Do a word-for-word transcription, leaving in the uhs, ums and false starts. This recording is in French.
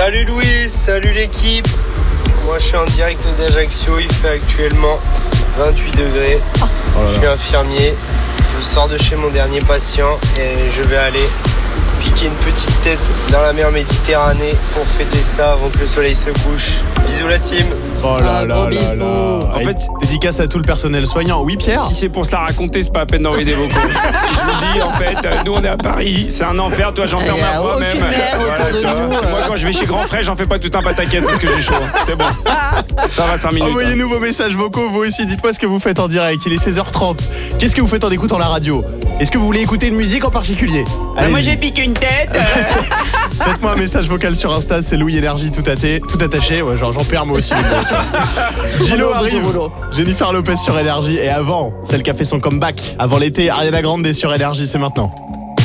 Salut Louis, salut l'équipe. Moi je suis en direct d'Ajaccio, il fait actuellement vingt-huit degrés. Oh je suis infirmier, je sors de chez mon dernier patient et je vais aller piquer une petite tête dans la mer Méditerranée pour fêter ça avant que le soleil se couche. Bisous la team. Oh là là là là. En fait, dédicace à tout le personnel soignant. Oui, Pierre. Si c'est pour se la raconter, c'est pas la peine d'envoyer des vocaux. Je vous le dis, en fait, nous on est à Paris, c'est un enfer. Toi, j'en perds ma voix même. Mer autour de nous. Moi, quand je vais chez Grand Frais, j'en fais pas tout un pataquès parce que j'ai chaud. C'est bon. Ça va cinq minutes. Envoyez-nous vos messages vocaux, vous aussi. Dites-moi ce que vous faites en direct. Il est seize heures trente. Qu'est-ce que vous faites en écoutant la radio? Est-ce que vous voulez écouter une musique en particulier? Bah moi, j'ai piqué une tête. Faites-moi un message vocal sur Insta, c'est Louis Énergie tout, attaché, tout attaché. Ouais, genre j'en perds moi aussi. Gilo arrive. Jennifer Lopez sur Énergie. Et avant, celle qui a fait son comeback avant l'été, Ariana Grande sur Énergie, c'est maintenant.